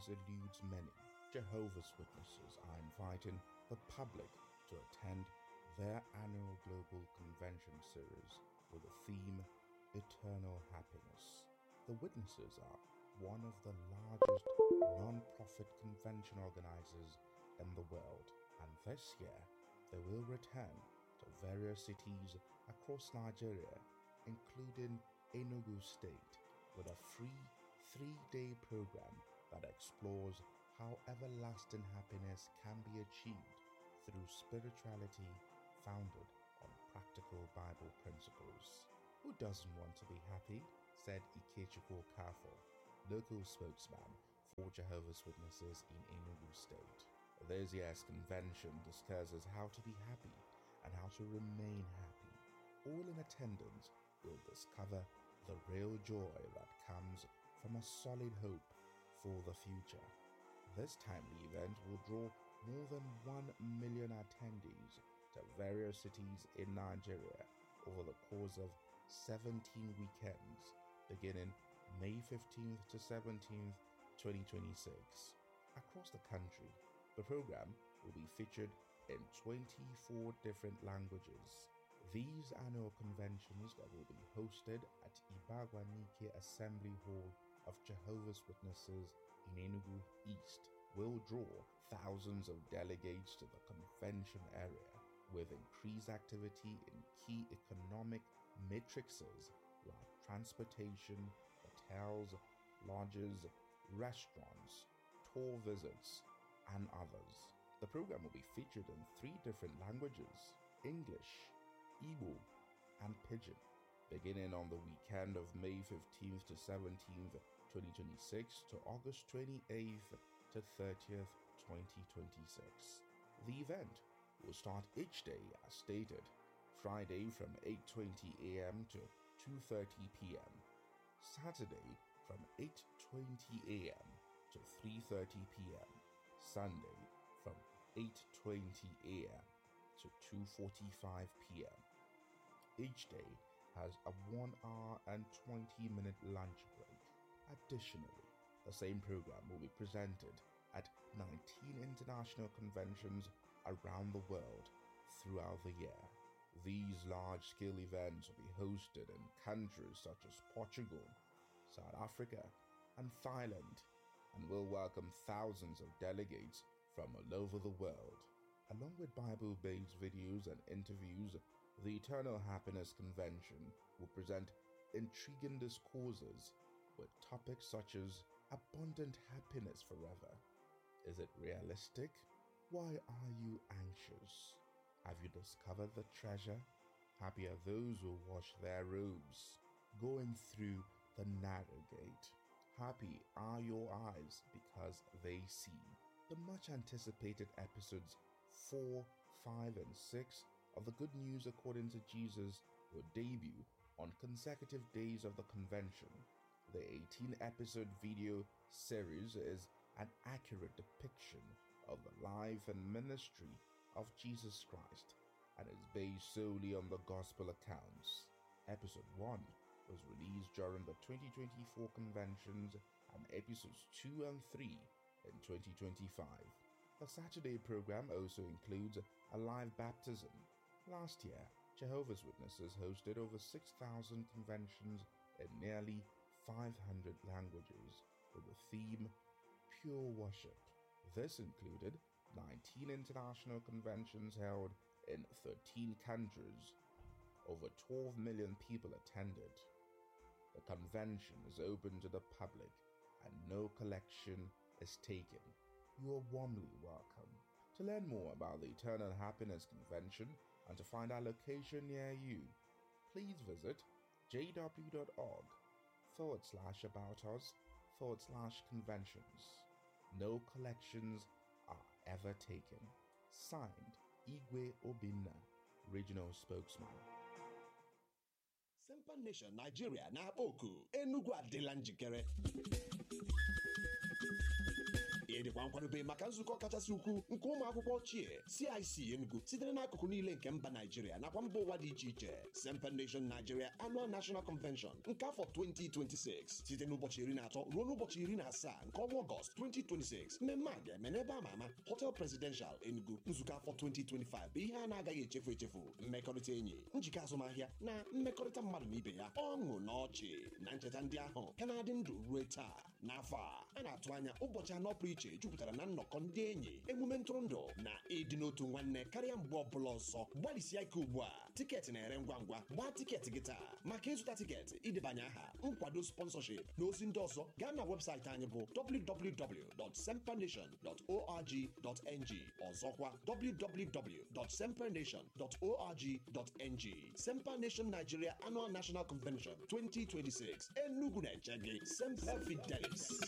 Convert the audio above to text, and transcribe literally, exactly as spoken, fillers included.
news eludes many, Jehovah's Witnesses are inviting the public to attend their annual Global Convention series with the theme Eternal Happiness. The Witnesses are one of the largest non-profit convention organizers in the world, and this year they will return to various cities across Nigeria, including Enugu State, with a free three-day program that explores how everlasting happiness can be achieved through spirituality founded on practical Bible principles. Who doesn't want to be happy? Said Ikechukwu Kafo, local spokesman for Jehovah's Witnesses in Enugu State. This year's convention discusses how to be happy and how to remain happy. All in attendance will discover the real joy that comes from a solid hope for the future. This timely event will draw more than one million attendees to various cities in Nigeria over the course of seventeen weekends, beginning May fifteenth to seventeenth, twenty twenty-six. Across the country, the program will be featured in twenty-four different languages. These annual conventions that will be hosted at Ibagwanike Assembly Hall of Jehovah's Witnesses in Enugu East will draw thousands of delegates to the convention area, with increased activity in key economic matrices like transportation, hotels, lodges, restaurants, tour visits, and others. The program will be featured in three different languages: English, Igbo, and Pidgin, beginning on the weekend of May fifteenth to seventeenth, twenty twenty-six to August twenty-eighth to thirtieth, twenty twenty-six. The event will start each day as stated: Friday from eight twenty a.m. to two thirty p.m., Saturday from eight twenty a.m. to three thirty p.m., Sunday from eight twenty a.m. to two forty-five p.m. Each day has a one hour and twenty minute lunch break. Additionally, the same program will be presented at nineteen international conventions around the world throughout the year. These large-scale events will be hosted in countries such as Portugal, South Africa, and Thailand, and will welcome thousands of delegates from all over the world. Along with Bible-based videos and interviews, the Eternal Happiness Convention will present intriguing discourses with topics such as abundant happiness forever. Is it realistic? Why are you anxious? Have you discovered the treasure? Happy are those who wash their robes, going through the narrow gate. Happy are your eyes because they see. The much anticipated episodes four, five, and six of the Good News According to Jesus will debut on consecutive days of the convention. The eighteen episode video series is an accurate depiction of the life and ministry of Jesus Christ and is based solely on the gospel accounts. Episode one was released during the twenty twenty-four conventions, and episodes two and three in twenty twenty-five. The Saturday program also includes a live baptism. Last year, Jehovah's Witnesses hosted over six thousand conventions in nearly five hundred languages with the theme Pure Worship. This included nineteen international conventions held in thirteen countries. Over twelve million people attended. The convention is open to the public and no collection is taken. You are warmly welcome. To learn more about the Eternal Happiness Convention and to find our location near you, please visit jw.org forward slash about us forward slash conventions. No collections are ever taken. Signed, Igwe Obinna, Regional Spokesman. Simple Nation Nigeria na Oku Enugu adịla njikere. ịdịkwa nkwadobe maka nzukọ kachasị ukwuu nke ụmụ akwụkwọ ochie C I C Enugu sitere n'akụkụ niile nke mba Nigeria nakwa mba ụwa dị iche iche. Semper Nation Nigeria Annual National Convention nke afọ twenty twenty-six site n'ụbọchị iri na atọ ruo n'ụbọchị iri na asaa nke ọnwa Ọgọst twenty twenty-six. Mmemme a ga-eme n'ebe ama ama Hotel Presidential Enugu. Nzukọ afọ twenty twenty-five bụ ihe a na-agaghị echefu echefu. Mmekọrịta enyi, njikọ azụmahịa na mmekọrịta mmadụ na ibe ya, ọṅụ na ọchị na ncheta ndị ahụ ka na-adị ndụ ruo taa. N'afọ a a na-atụ anya ụbọchị anọ pụrụ iche jupụtara na nnọkọ ndị enyi, emume ntụrụndụ na ịdị n'otu nwanne karịa mgbe ọbụla ọzọ. Gbalịsịa ike ugbu a, tiketi na-ere ngwa ngwa. Gbaa tiketi gị taa. Maka ịzụta tiketi, idebanye aha, nkwado sponsorship na ozi ndị ọzọ, gaa na webụsaịtị anyị bụ w w w dot semper nation dot org dot n g. Ọzọkwa w w w dot semper nation dot org dot n g. Semper Nation Nigeria Annual National Convention twenty twenty-six. Enugu na-eche gị. Semper Fidelis.